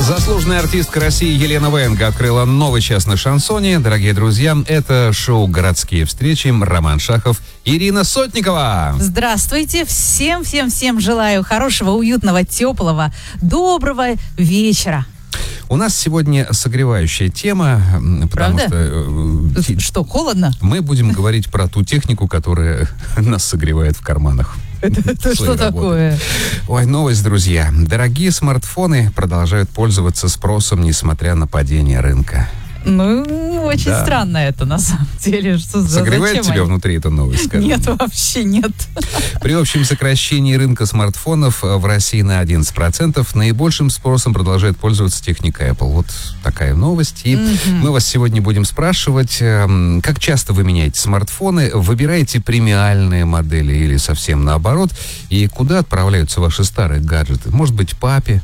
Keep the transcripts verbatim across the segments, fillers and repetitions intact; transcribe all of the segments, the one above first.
Заслуженная артистка России Елена Ваенга открыла новый час на шансоне. Дорогие друзья, это шоу «Городские встречи». Роман Шахов, Ирина Сотникова. Здравствуйте. Всем-всем-всем желаю хорошего, уютного, теплого, доброго вечера. У нас сегодня согревающая тема, потому Правда? что... Что, холодно? Мы будем говорить про ту технику, которая нас согревает в карманах. Это, это что такое? Ой, новость, друзья. Дорогие смартфоны продолжают пользоваться спросом, несмотря на падение рынка. Ну, очень да. странно это, на самом деле. Что за, Согревает тебя они? внутри эта новость? Скажем? Нет, вообще нет. При общем сокращении рынка смартфонов в России на одиннадцать процентов наибольшим спросом продолжает пользоваться техника Apple. Вот такая новость. И mm-hmm. мы вас сегодня будем спрашивать, как часто вы меняете смартфоны, выбираете премиальные модели или совсем наоборот, и куда отправляются ваши старые гаджеты? Может быть, папе?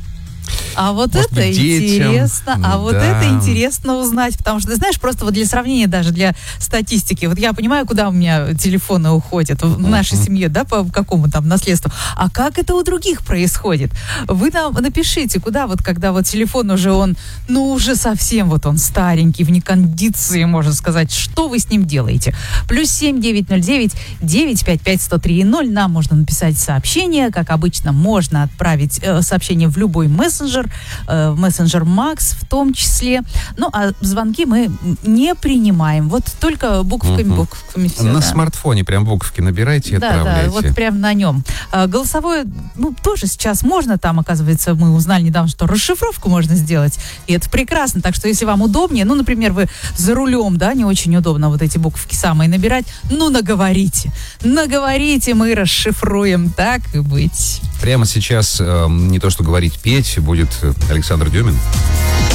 А вот Может это быть, детям. интересно, а да. вот это интересно узнать, потому что, ты знаешь, просто вот для сравнения даже, для статистики, вот я понимаю, куда у меня телефоны уходят, в uh-huh. нашей семье, да, по какому там наследству, а как это у других происходит? Вы нам напишите, куда вот, когда вот телефон уже он, ну, уже совсем вот он старенький, вне кондиции, можно сказать, что вы с ним делаете? Плюс семь девять ноль девять девять пять пять сто три ноль, нам можно написать сообщение, как обычно, можно отправить э, сообщение в любой мессенджер, мессенджер, э, мессенджер Макс в том числе. Ну, а звонки мы не принимаем. Вот только буквами, uh-huh. буквами все. На да. смартфоне прям буквки набирайте и да, отправляйте. Да, вот прям на нем. А, голосовое, ну, тоже сейчас можно. Там, оказывается, мы узнали недавно, что расшифровку можно сделать. И это прекрасно. Так что, если вам удобнее, ну, например, вы за рулем, да, не очень удобно вот эти буквки самые набирать, ну, наговорите. Наговорите, мы расшифруем. Так и быть. Прямо сейчас, э, не то что говорить, петь, будет Александр Дюмин.